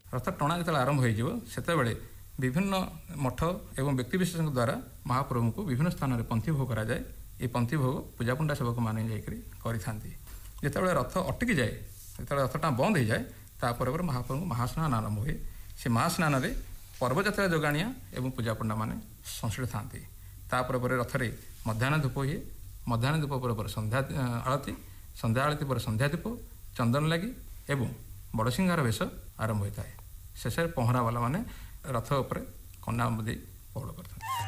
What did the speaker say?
ରଥ ଟଣା ଯେତେବେଳେ ଆରମ୍ଭ ହୋଇଯିବ ସେତେବେଳେ ବିଭିନ୍ନ ମଠ ଏବଂ ବ୍ୟକ୍ତିବିଶେଷଙ୍କ ଦ୍ୱାରା ମହାପ୍ରଭୁଙ୍କୁ ବିଭିନ୍ନ ସ୍ଥାନରେ ପନ୍ଥୀ ଭୋଗ କରାଯାଏ। ଏ ପନ୍ଥୀ ଭୋଗ ପୂଜାପଣ୍ଡା ସେବକମାନେ ଯାଇକରି କରିଥାନ୍ତି। ଯେତେବେଳେ ରଥ ଅଟକି ଯାଏ, ଯେତେବେଳେ ରଥଟା ବନ୍ଦ ହୋଇଯାଏ, ତାପରେ ପରେ ମହାପ୍ରଭୁଙ୍କୁ ମହାସ୍ନାନ ଆରମ୍ଭ ହୁଏ। ସେ ମହାସ୍ନାନରେ ପର୍ବଯାତ୍ରା ଯୋଗାଣିଆ ଏବଂ ପୂଜାପଣ୍ଡାମାନେ ସଂଶ୍ଳିଷ୍ଟ ଥାନ୍ତି। ତାପରେ ପରେ ରଥରେ ମଧ୍ୟାହ୍ନ ଧୂପ ହୁଏ। ମଧ୍ୟାହ୍ନ ଧୂପ ପରେ ପରେ ସନ୍ଧ୍ୟା ଆଳତୀ, ସନ୍ଧ୍ୟା ଆଳତୀ ପରେ ସନ୍ଧ୍ୟା ଧୂପ, ଚନ୍ଦନ ଲାଗି ଏବଂ ବଡ଼ସିଂହାର ବେଶ ଆରମ୍ଭ ହୋଇଥାଏ। ଶେଷରେ ପହଁରାବାଲା ମାନେ ରଥ ଉପରେ କନା ଦେଇ ପହଳ କରିଥାନ୍ତି।